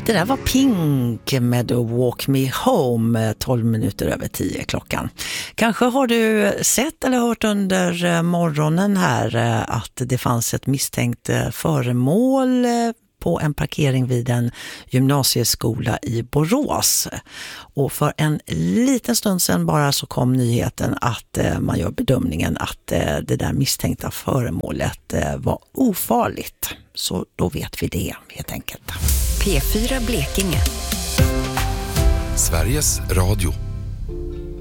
Det där var Pink med Walk Me Home, 12 minuter över 10 klockan. Kanske har du sett eller hört under morgonen här att det fanns ett misstänkt föremål på en parkering vid en gymnasieskola i Borås. Och för en liten stund sedan bara så kom nyheten att man gör bedömningen att det där misstänkta föremålet var ofarligt. Så då vet vi det helt enkelt. P4 Blekinge. Sveriges Radio.